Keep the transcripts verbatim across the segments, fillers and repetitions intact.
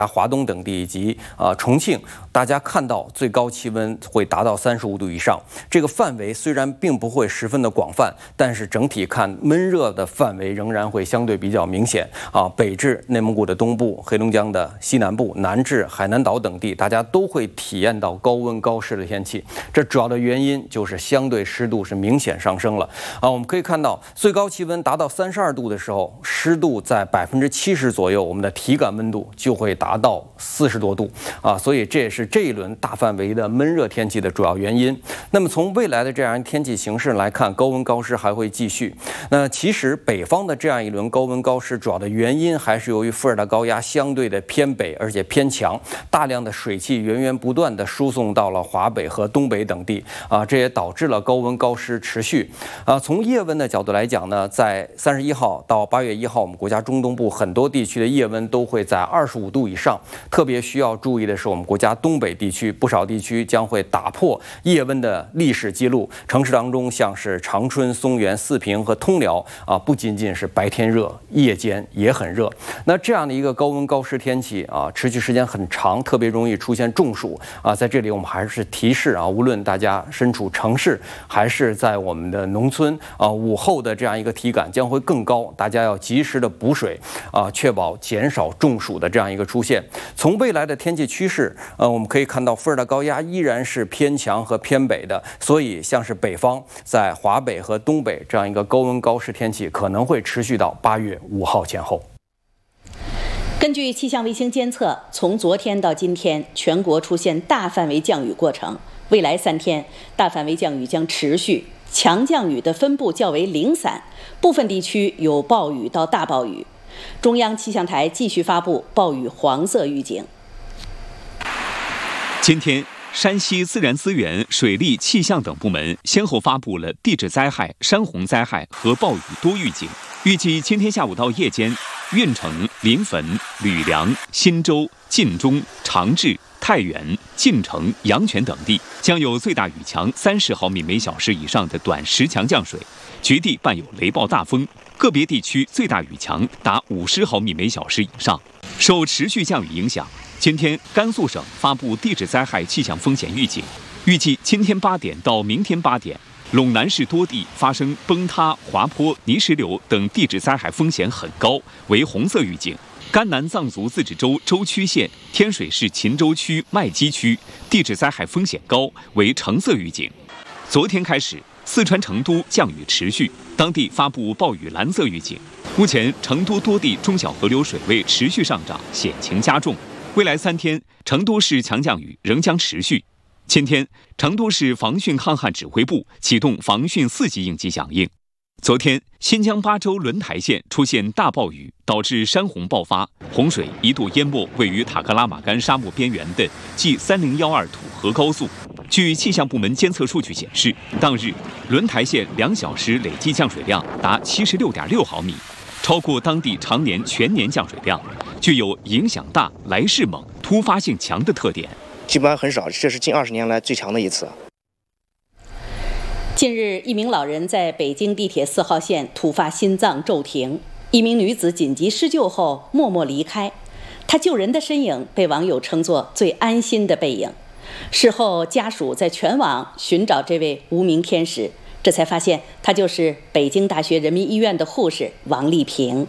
华东等地以及呃重庆，大家看到最高气温会达到三十五度以上。这个范围虽然并不会十分的广泛，但是整体看闷热的范围仍然会相对比较明显啊。北至内蒙古的东部、黑龙江的西南部、南至海南岛等地，大家都会体验到高温高湿的天气。这主要的原因就是相对湿度是明显上升了啊。我们可以看到，最高气温达到三十二度的时候，湿度在百分之七十左右，我们的体感温度就会达到四十多度啊，所以这也是这一轮大范围的闷热天气的主要原因。那么从未来的这样天气形势来看，高温高湿还会继续。那其实北方的这样一轮高温高湿，主要的原因还是由于副热带高压相对的偏北，而且偏强，大量的水汽源源不断的输送到了华北和东北等地啊，这也导致了高温高湿持续啊。从夜温的角度来讲呢，在三十一号到八月一号，我们国家中东部很多地区的夜温都会在二十五度以上。特别需要注意的是，我们国家东北地区不少地区将会打破夜温的历史记录。城市当中，像是长春、松原、四平和通辽啊，不仅仅是白天热，夜间也很热。那这样的一个高温高湿天气啊，持续时间很长，特别容易出现中暑啊。在这里，我们还是提示啊，无论大家身处城市还是在我们的农村啊，午后的这样一个体感将会更高，大家要及时的补水啊，确保减少中暑的这样一个出现。从未来的天气趋势，呃，我们可以看到副热带高压依然是偏强和偏北的，所以像是北方在华北和东北这样一个高温高湿天气可能会持续到八月五号前后。 根据气象卫星监测，从昨天到今天，全国出现大范围降雨过程。未来三天，大范围降雨将持续，强降雨的分布较为零散，部分地区有暴雨到大暴雨。中央气象台继续发布暴雨黄色预警。 今天，山西自然资源、水利、气象等部门先后发布了地质灾害、山洪灾害和暴雨多预警。预计今天下午到夜间，运城、临汾、吕梁、忻州、晋中、长治、太原、晋城、阳泉等地将有最大雨强三十毫米每小时以上的短时强降水，局地伴有雷暴大风，个别地区最大雨强达五十毫米每小时以上。受持续降雨影响，今天甘肃省发布地质灾害气象风险预警，预计今天八点到明天八点，陇南市多地发生崩塌、滑坡、泥石流等地质灾害风险很高，为红色预警。甘南藏族自治州舟曲县、天水市秦州区麦积区地质灾害风险高，为橙色预警。昨天开始，四川成都降雨持续，当地发布暴雨蓝色预警。目前，成都多地中小河流水位持续上涨，险情加重。未来三天，成都市强降雨仍将持续。今天，成都市防汛抗旱指挥部启动防汛四级应急响应。昨天，新疆巴州轮台县出现大暴雨，导致山洪爆发，洪水一度淹没位于塔克拉玛干沙漠边缘的 G 三零一二土河高速。据气象部门监测数据显示，当日轮台县两小时累计降水量达七十六点六毫米，超过当地常年全年降水量，具有影响大、来势猛、突发性强的特点。 基本上很少，这是近二十年来最强的一次。 近日，一名老人在北京地铁四号线突发心脏骤停，一名女子紧急施救后默默离开，她救人的身影被网友称作最安心的背影。事后，家属在全网寻找这位无名天使，这才发现她就是北京大学人民医院的护士王丽萍。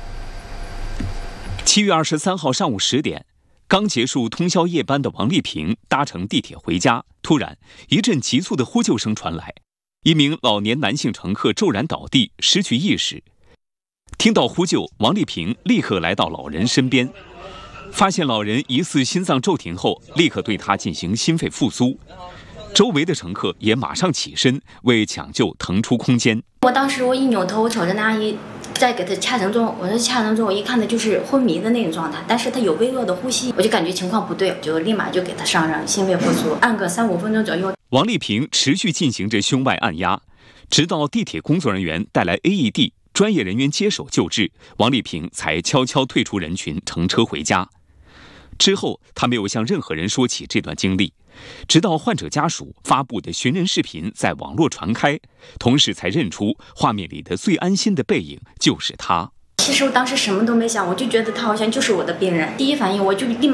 七月二十三号上午十点，刚结束通宵夜班的王丽萍搭乘地铁回家，突然一阵急促的呼救声传来。一名老年男性乘客骤然倒地，失去意识。听到呼救，王丽萍立刻来到老人身边，发现老人疑似心脏骤停后，立刻对他进行心肺复苏。周围的乘客也马上起身为抢救腾出空间。 我当时我一扭头，我瞅着那阿姨在给他掐绳中，我说掐绳中，我一看他就是昏迷的那种状态，但是他有微弱的呼吸，我就感觉情况不对，我就立马就给他上上心肺复苏，按个三五分钟左右。 王丽萍持续进行着胸外按压，直到地铁工作人员带来 A E D， 专业人员接手救治，王丽萍才悄悄退出人群，乘车回家。之后，她没有向任何人说起这段经历，直到患者家属发布的寻人视频在网络传开，同时才认出画面里的最安心的背影就是她。 其实我当时什么都没想，我就觉得他好像就是我的病人。第一反应我就立马